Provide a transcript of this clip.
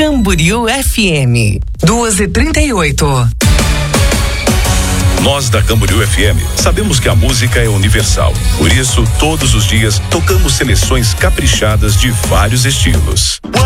Camboriú FM 2h38. Nós da Camboriú FM sabemos que a música é universal. Por isso, todos os dias tocamos seleções caprichadas de vários estilos.